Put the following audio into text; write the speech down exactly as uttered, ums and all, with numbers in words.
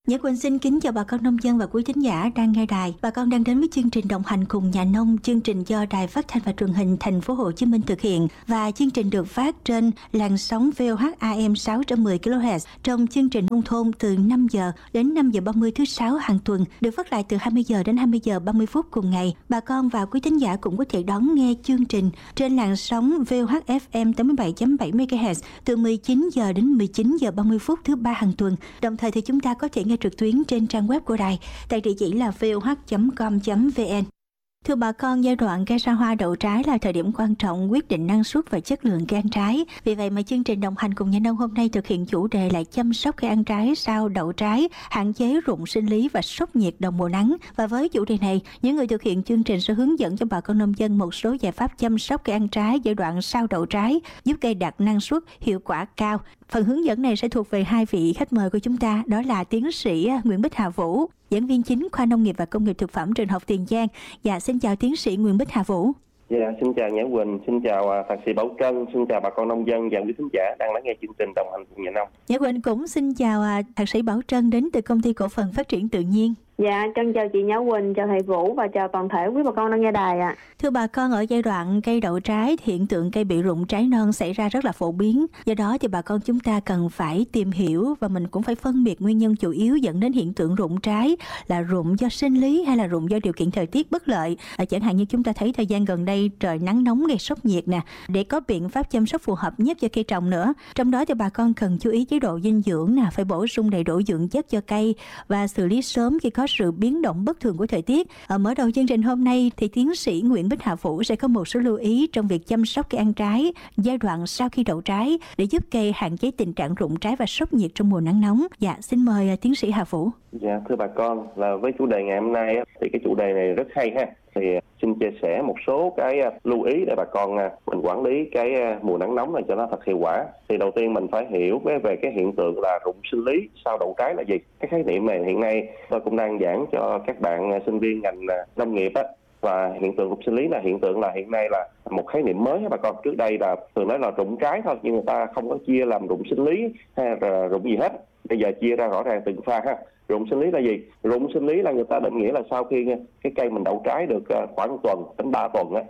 Nhã Quỳnh xin kính chào bà con nông dân và quý thính giả đang nghe đài. Bà con đang đến với chương trình đồng hành cùng nhà nông, chương trình do Đài Phát thanh và Truyền hình Thành phố Hồ Chí Minh thực hiện, và chương trình được phát trên làn sóng vê o hát a em sáu trăm mười ki lô héc trong chương trình nông thôn từ năm giờ đến năm giờ ba mươi thứ sáu hàng tuần, được phát lại từ hai mươi giờ đến hai mươi giờ ba mươi phút cùng ngày. Bà con và quý thính giả cũng có thể đón nghe chương trình trên làn sóng vê o hát ép em tám mươi bảy chấm bảy mê ga héc từ mười chín giờ đến mười chín giờ ba mươi phút thứ ba hàng tuần. Đồng thời thì chúng ta có thể nghe trực tuyến trên trang web của đài tại địa chỉ là vê o hát chấm com chấm vê en. Thưa bà con, giai đoạn cây sa hoa đậu trái là thời điểm quan trọng quyết định năng suất và chất lượng cây ăn trái. Vì vậy mà chương trình đồng hành cùng nhà nông hôm nay thực hiện chủ đề là chăm sóc cây ăn trái sau đậu trái, hạn chế rụng sinh lý và sốc nhiệt đầu mùa nắng. Và với chủ đề này, những người thực hiện chương trình sẽ hướng dẫn cho bà con nông dân một số giải pháp chăm sóc cây ăn trái giai đoạn sau đậu trái, giúp cây đạt năng suất, hiệu quả cao. Phần hướng dẫn này sẽ thuộc về hai vị khách mời của chúng ta, đó là tiến sĩ Nguyễn Bích Hà Vũ, giảng viên chính khoa nông nghiệp và công nghiệp thực phẩm trường Đại học Tiền Giang. Dạ, xin chào tiến sĩ Nguyễn Bích Hà Vũ. Dạ, xin chào Nhã Quỳnh, xin chào thạc sĩ Bảo Trân, xin chào bà con nông dân và quý khán giả đang lắng nghe chương trình đồng hành cùng nhà nông. Nhã Quỳnh cũng xin chào thạc sĩ Bảo Trân đến từ công ty cổ phần phát triển tự nhiên. Dạ, Trân chào chị Nhã Quỳnh, chào thầy Vũ và chào toàn thể quý bà con đang nghe đài ạ. À. Thưa bà con, ở giai đoạn cây đậu trái, hiện tượng cây bị rụng trái non xảy ra rất là phổ biến. Do đó thì bà con chúng ta cần phải tìm hiểu và mình cũng phải phân biệt nguyên nhân chủ yếu dẫn đến hiện tượng rụng trái là rụng do sinh lý hay là rụng do điều kiện thời tiết bất lợi. À, chẳng hạn như chúng ta thấy thời gian gần đây trời nắng nóng gây sốc nhiệt nè, để có biện pháp chăm sóc phù hợp nhất cho cây trồng nữa. Trong đó thì bà con cần chú ý chế độ dinh dưỡng nè, phải bổ sung đầy đủ dưỡng chất cho cây và xử lý sớm khi có sự biến động bất thường của thời tiết. Ở mở đầu chương trình hôm nay thì tiến sĩ Nguyễn Bích Hà Vũ sẽ có một số lưu ý trong việc chăm sóc cây ăn trái giai đoạn sau khi đậu trái để giúp cây hạn chế tình trạng rụng trái và sốc nhiệt trong mùa nắng nóng. Dạ, xin mời tiến sĩ Hà Vũ. Dạ, thưa bà con, là với chủ đề ngày hôm nay thì cái chủ đề này rất hay ha. Thì xin chia sẻ một số cái lưu ý để bà con mình quản lý cái mùa nắng nóng này cho nó thật hiệu quả. Thì đầu tiên mình phải hiểu về cái hiện tượng là rụng sinh lý sau đậu trái là gì. Cái khái niệm này hiện nay tôi cũng đang giảng cho các bạn sinh viên ngành nông nghiệp á. Và hiện tượng rụng sinh lý là hiện tượng là hiện nay là một khái niệm mới bà con. Trước đây là thường nói là rụng trái thôi, nhưng người ta không có chia làm rụng sinh lý hay là rụng gì hết. Bây giờ chia ra rõ ràng từng pha ha. Rụng sinh lý là gì? Rụng sinh lý là người ta định nghĩa là sau khi cái cây mình đậu trái được khoảng một tuần đến ba tuần á,